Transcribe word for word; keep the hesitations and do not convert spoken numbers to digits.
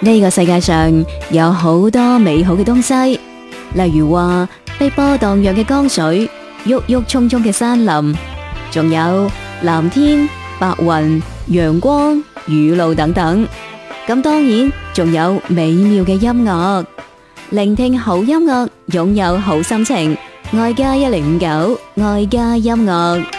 呢個世界上有好多美好嘅東西，例如話碧波蕩漾嘅江水、鬱鬱蔥蔥嘅山林，仲有藍天、白雲、陽光、雨露等等。咁當然仲有美妙嘅音樂，聆聽好音樂，擁有好心情。愛家一零五九，愛家音樂。